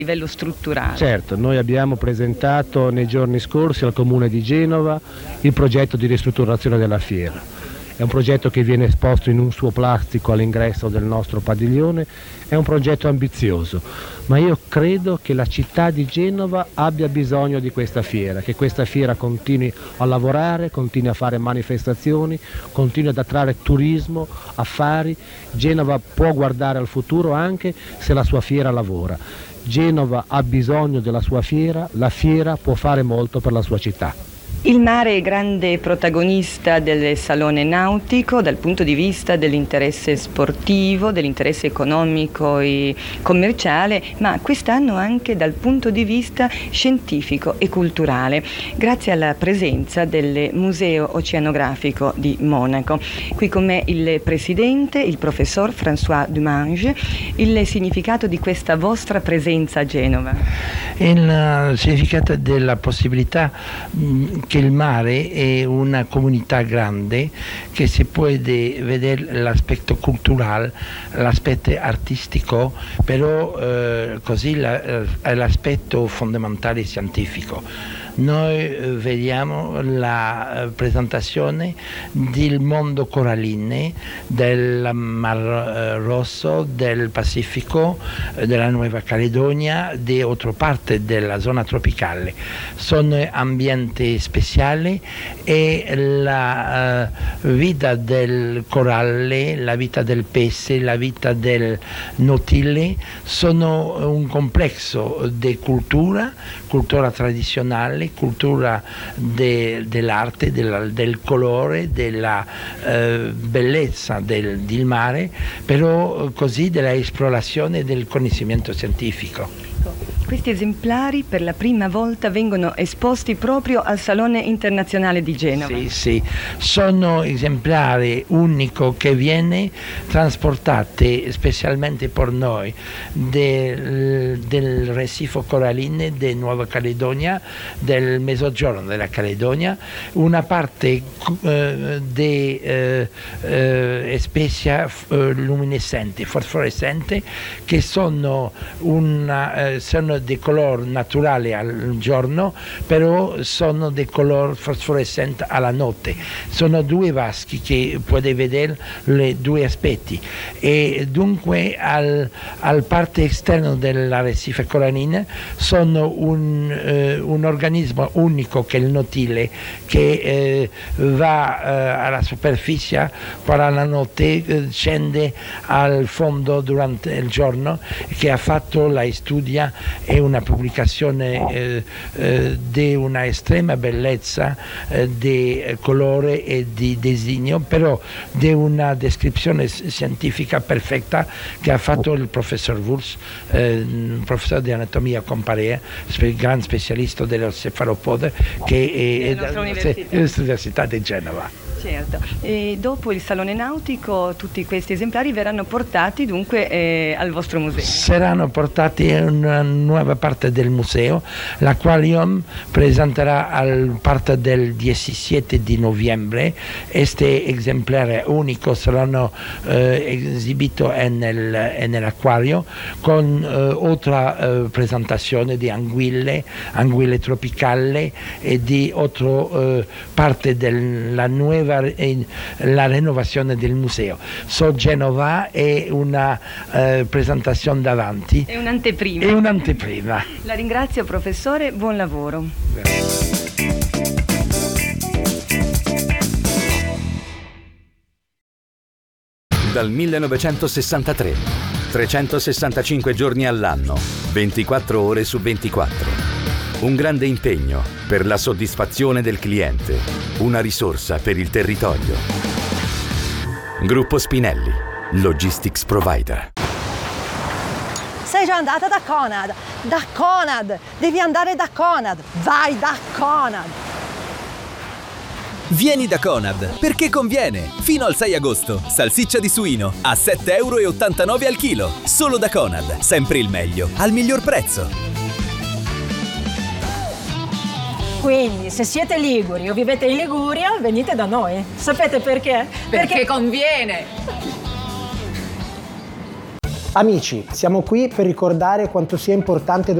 livello strutturale. Certo, noi abbiamo presentato nei giorni scorsi al Comune di Genova il progetto di ristrutturazione della fiera. È un progetto che viene esposto in un suo plastico all'ingresso del nostro padiglione, è un progetto ambizioso, ma io credo che la città di Genova abbia bisogno di questa fiera, che questa fiera continui a lavorare, continui a fare manifestazioni, continui ad attrarre turismo, affari. Genova può guardare al futuro anche se la sua fiera lavora. Genova ha bisogno della sua fiera, la fiera può fare molto per la sua città. Il mare è grande protagonista del Salone Nautico dal punto di vista dell'interesse sportivo, dell'interesse economico e commerciale, ma quest'anno anche dal punto di vista scientifico e culturale, grazie alla presenza del Museo Oceanografico di Monaco. Qui con me il presidente, il professor François Dumange. Il significato di questa vostra presenza a Genova? Il significato della possibilità che il mare è una comunità grande, che si può vedere l'aspetto culturale, l'aspetto artistico, però così l'aspetto fondamentale scientifico. Noi vediamo la presentazione del mondo coralline, del Mar Rosso, del Pacifico, della Nuova Caledonia, di altre parti della zona tropicale. Sono ambienti speciali e la vita del coralle, la vita del pesce, la vita del nautile sono un complesso di cultura tradizionale, cultura dell'arte, del colore, della bellezza del mare, però così della esplorazione del conoscimento scientifico. Questi esemplari per la prima volta vengono esposti proprio al Salone Internazionale di Genova. Sì, sono esemplari unici che viene trasportati specialmente per noi del Recife coralline di Nuova Caledonia, del mezzogiorno della Caledonia, una parte di specie luminescenti, fosforescenti, che sono di colore naturale al giorno, però sono di colore fosforescente alla notte. Sono due vaschi che potete vedere i due aspetti, e dunque al parte esterno dell'arrecife corallina sono un organismo unico che è il nautile, che va alla superficie per la notte, scende al fondo durante il giorno, che ha fatto la studia. È una pubblicazione di una estrema bellezza di colore e di disegno, però di una descrizione scientifica perfetta che ha fatto il professor Wurz, professore di anatomia comparea, gran specialista dello cefalopode, che è dell'Università di Genova. Certo, e dopo il Salone Nautico tutti questi esemplari verranno portati dunque al vostro museo? Saranno portati in una nuova parte del museo. L'Aquarium presenterà al parte del 17 di novembre. Questi esemplari unici saranno esibiti nell'acquario con altra presentazione di anguille tropicali e di altre parte della nuova la rinnovazione del museo. Genova è una presentazione davanti. È un'anteprima. È un'anteprima. La ringrazio professore, buon lavoro. Dal 1963, 365 giorni all'anno, 24 ore su 24. Un grande impegno per la soddisfazione del cliente, una risorsa per il territorio. Gruppo Spinelli, Logistics Provider. Sei già andata da Conad? Da Conad! Devi andare da Conad! Vai da Conad! Vieni da Conad, perché conviene! Fino al 6 agosto, salsiccia di suino a 7,89 € al chilo. Solo da Conad, sempre il meglio, al miglior prezzo. Quindi, se siete liguri o vivete in Liguria, venite da noi. Sapete perché? Perché conviene! Amici, siamo qui per ricordare quanto sia importante